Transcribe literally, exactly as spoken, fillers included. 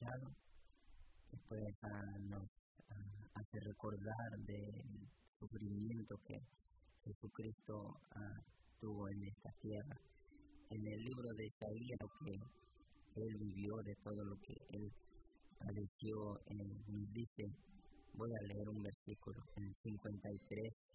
pecado, después ah, nos ah, hace recordar del sufrimiento que Jesucristo ah, tuvo en esta tierra. En el libro de Isaías, lo que Él vivió, de todo lo que Él padeció, eh, nos dice, voy a leer un versículo, en el cincuenta y tres,